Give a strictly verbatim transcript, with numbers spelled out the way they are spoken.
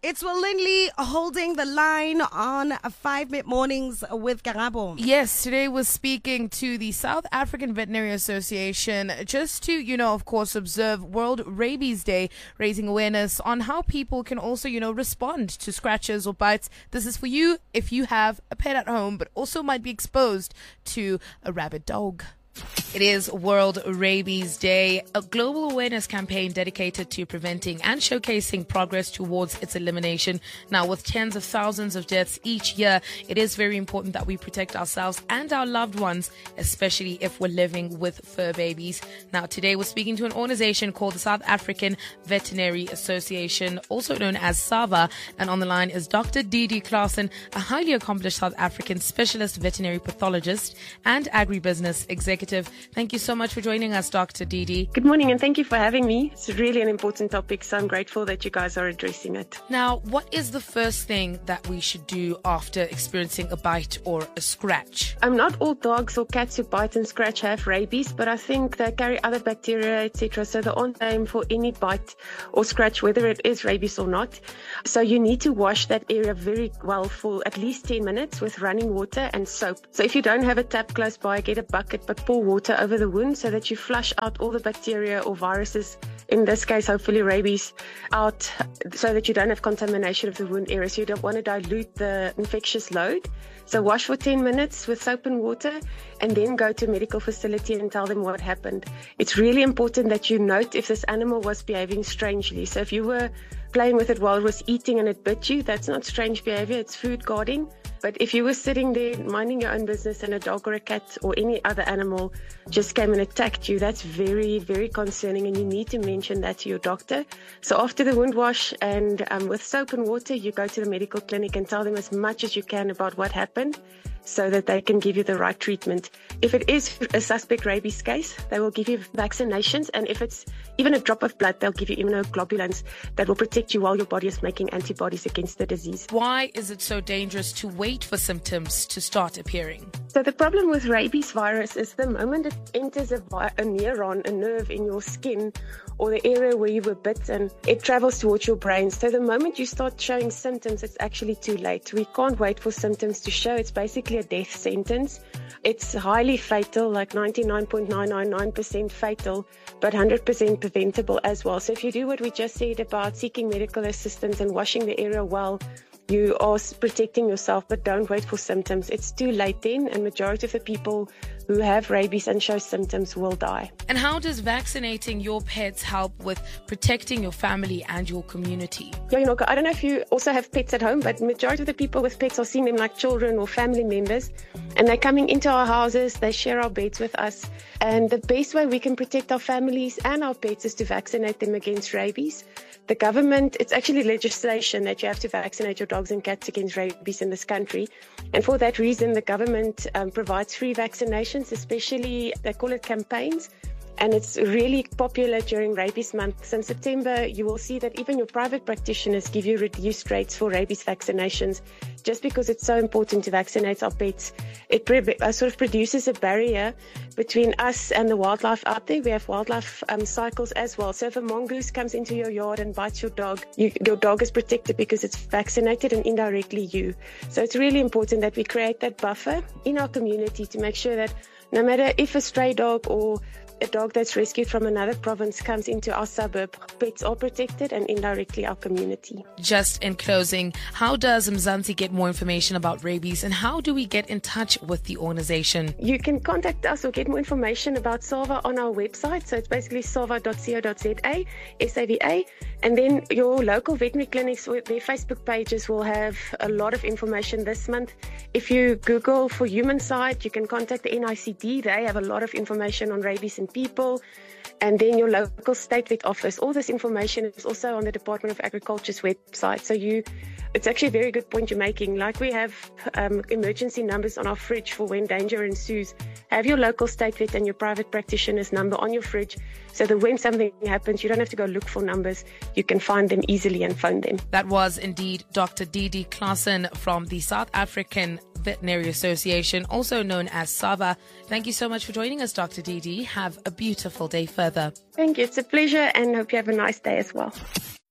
It's Will Lindley holding the line on Five Mid Mornings with Karabo. Yes, today we're speaking to the South African Veterinary Association just to, you know, of course, observe World Rabies Day, raising awareness on how people can also, you know, respond to scratches or bites. This is for you if you have a pet at home, but also might be exposed to a rabid dog. It is World Rabies Day, a global awareness campaign dedicated to preventing and showcasing progress towards its elimination. Now, with tens of thousands of deaths each year, it is very important that we protect ourselves and our loved ones, especially if we're living with fur babies. Now, today we're speaking to an organization called the South African Veterinary Association, also known as SAVA, and on the line is Doctor Didi Claassen, a highly accomplished South African specialist veterinary pathologist and agribusiness executive. Thank you so much for joining us, Doctor Didi. Good morning, and thank you for having me. It's really an important topic, so I'm grateful that you guys are addressing it. Now, what is the first thing that we should do after experiencing a bite or a scratch? Um, not all dogs or cats who bite and scratch have rabies, but I think they carry other bacteria, et cetera. So they're on aim for any bite or scratch, whether it is rabies or not. So you need to wash that area very well for at least ten minutes with running water and soap. So if you don't have a tap close by, get a bucket, but pour water over the wound so that you flush out all the bacteria or viruses, in this case hopefully rabies, out so that you don't have contamination of the wound area. So you don't want to dilute the infectious load. So wash for ten minutes with soap and water and then go to a medical facility and tell them what happened. It's really important that you note if this animal was behaving strangely. So if you were playing with it while it was eating and it bit you, that's not strange behavior, it's food guarding. But if you were sitting there minding your own business and a dog or a cat or any other animal just came and attacked you, that's very, very concerning, and you need to mention that to your doctor. So after the wound wash and um, with soap and water, you go to the medical clinic and tell them as much as you can about what happened so that they can give you the right treatment. If it is a suspect rabies case, they will give you vaccinations, and if it's even a drop of blood, they'll give you immunoglobulins that will protect you while your body is making antibodies against the disease. Why is it so dangerous to wait for symptoms to start appearing? So the problem with rabies virus is the moment it enters a, vi- a neuron, a nerve in your skin or the area where you were bitten, it travels towards your brain. So the moment you start showing symptoms, it's actually too late. We can't wait for symptoms to show. It's basically a death sentence. It's highly fatal, like ninety-nine point nine nine nine percent fatal, but one hundred percent preventable as well. So if you do what we just said about seeking medical assistance and washing the area well, you are protecting yourself, but don't wait for symptoms. It's too late then, and majority of the people who have rabies and show symptoms will die. And how does vaccinating your pets help with protecting your family and your community? Yeah, you know, I don't know if you also have pets at home, but majority of the people with pets are seeing them like children or family members, and they're coming into our houses, they share our beds with us, and the best way we can protect our families and our pets is to vaccinate them against rabies. The government, it's actually legislation that you have to vaccinate your dogs and cats against rabies in this country. And for that reason, the government um, provides free vaccinations, especially, they call it campaigns. And it's really popular during rabies month. So in September, you will see that even your private practitioners give you reduced rates for rabies vaccinations, just because it's so important to vaccinate our pets. It pre- uh, sort of produces a barrier between us and the wildlife out there. We have wildlife um, cycles as well. So if a mongoose comes into your yard and bites your dog, you, your dog is protected because it's vaccinated, and indirectly you. So it's really important that we create that buffer in our community to make sure that no matter if a stray dog or a dog that's rescued from another province comes into our suburb, pets are protected and indirectly our community. Just in closing, how does Mzansi get more information about rabies, and how do we get in touch with the organization? You can contact us or get more information about SAVA on our website. So it's basically sava dot co dot za, S A V A. And then your local veterinary clinics, their Facebook pages will have a lot of information this month. If you Google for Human Side, you can contact the N I C D. They have a lot of information on rabies in people. And then your local state vet office. All this information is also on the Department of Agriculture's website. So you, it's actually a very good point you're making. Like we have um, emergency numbers on our fridge for when danger ensues. Have your local state vet and your private practitioner's number on your fridge so that when something happens, you don't have to go look for numbers. You can find them easily and phone them. That was indeed Doctor Didi Claassen from the South African Veterinary Association, also known as SAVA. Thank you so much for joining us, Doctor Didi. Have a beautiful day further. Thank you. It's a pleasure, and hope you have a nice day as well.